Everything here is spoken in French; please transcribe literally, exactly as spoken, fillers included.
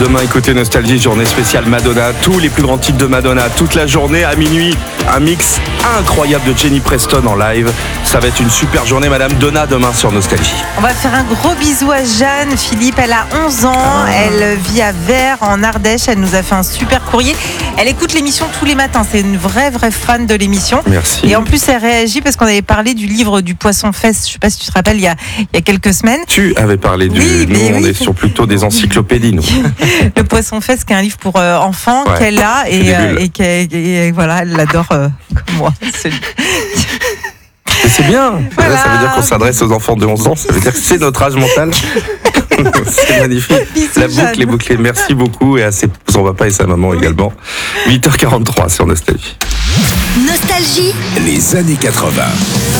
Demain, écoutez Nostalgie, journée spéciale Madonna. Tous les plus grands titres de Madonna, toute la journée à minuit. Un mix incroyable de Jenny Preston en live. Ça va être une super journée, Madame Donna, demain sur Nostalgie. On va faire un gros bisou à Jeanne. Philippe, elle a onze ans. Ah. Elle vit à Vers, en Ardèche. Elle nous a fait un super courrier. Elle écoute l'émission tous les matins. C'est une vraie, vraie fan de l'émission. Merci. Et en plus, elle réagit parce qu'on avait parlé du livre du Poisson Fesse. Je ne sais pas si tu te rappelles, il y a, il y a quelques semaines. Tu avais parlé du... Oui, nous, on oui, est sur plutôt des encyclopédies, nous. Le Poisson Fesse, qui est un livre pour euh, enfants, ouais, qu'elle a. Et, euh, et, et, et voilà, elle l'adore euh, comme moi. C'est... C'est bien, voilà. Ça veut dire qu'on s'adresse aux enfants de onze ans, ça veut dire que c'est notre âge mental. C'est magnifique. Bisous, la boucle Jeanne. Est bouclée. Merci beaucoup et à ses son papa et sa maman également. huit heures quarante-trois sur Nostalgie. Nostalgie. Les années quatre-vingts.